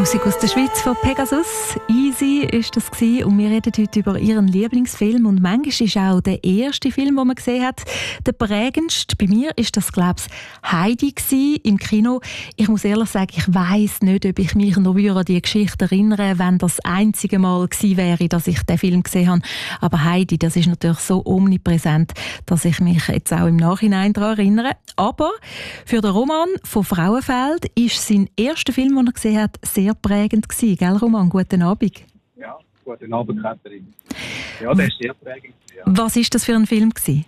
Musik aus der Schweiz von Pegasus. Easy ist das gewesen. Und wir reden heute über ihren Lieblingsfilm. Und manchmal ist auch der erste Film, den man gesehen hat, der prägendste. Bei mir ist das, glaube ich, Heidi gewesen, im Kino. Ich muss ehrlich sagen, ich weiss nicht, ob ich mich noch an die Geschichte erinnere, wenn das einzige Mal gewesen wäre, dass ich den Film gesehen habe. Aber Heidi, das ist natürlich so omnipräsent, dass ich mich jetzt auch im Nachhinein daran erinnere. Aber für den Roman von Frauenfeld ist sein erster Film, den er gesehen hat, sehr prägend gewesen. Gell, Roman? Guten Abend. Ja, guten Abend, Katrin. Ja, der ist sehr prägend. Ja. Was war das für ein Film gewesen?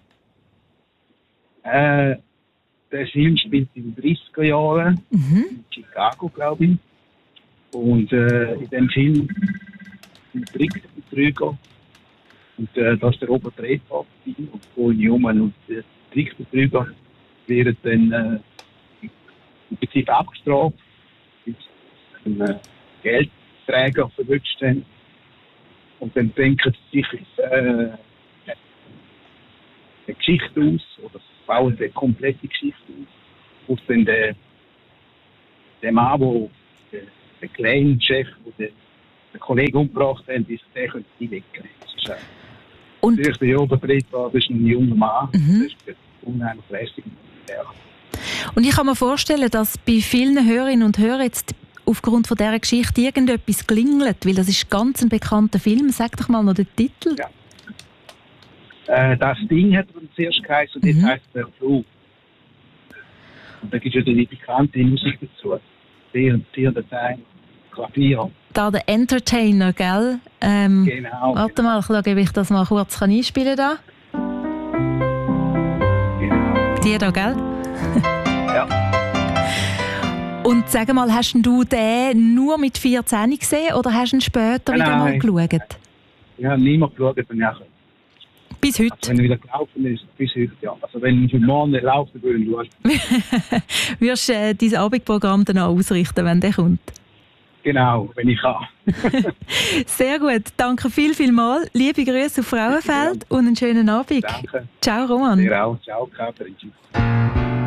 Der Film spielt in den 30er Jahren in Chicago, glaube ich. Und in dem Film sind Trickbetrüger. Und das ist der Robert Redford und Paul Newman. Und die Trickbetrüger werden dann im Prinzip abgestraft, bis ein Geldträger verwünscht haben. Und dann denken sie sich eine Geschichte aus, oder bauen eine komplette Geschichte aus, wo dann der Mann, der kleine Chef, der den Kollegen umgebracht hat, der könnte die wegnehmen. Und der erste Jahr übertritt war, das ist ein junger Mann, das ist unheimlich lästig. Ja. Und ich kann mir vorstellen, dass bei vielen Hörerinnen und Hörern jetzt aufgrund von dieser Geschichte irgendetwas klingelt, weil das ist ganz ein bekannter Film. Sag doch mal noch den Titel. Ja. Das Ding hat man zuerst geheißen und jetzt heisst der Flug. Und da gibt es ja die bekannte Musik dazu. Tierdateien, Klavier. Da der Entertainer, gell? Genau. Warte mal, ich schaue, ob ich das mal kurz einspielen kann. Genau. Die da, gell? Ja. Und sag mal, hast du den nur mit 14 gesehen oder hast du ihn später wieder mal geschaut? Ich habe niemand geschaut, wenn ich bis heute? Also wenn er wieder gelaufen ist, bis heute, ja. Also wenn ich morgen nicht laufen würde, du hast... Wirst du dein Abendprogramm dann auch ausrichten, wenn der kommt? Genau, wenn ich kann. Sehr gut, danke vielmals. Liebe Grüße auf Frauenfeld und einen schönen Abend. Danke. Ciao, Roman. Dir auch. Ciao, Katrin.